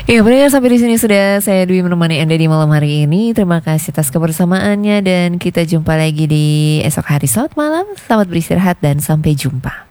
Ya, pendengar, sampai di sini sudah saya Dwi menemani Anda di malam hari ini. Terima kasih atas kebersamaannya dan kita jumpa lagi di esok hari. Selamat malam, selamat beristirahat dan sampai jumpa.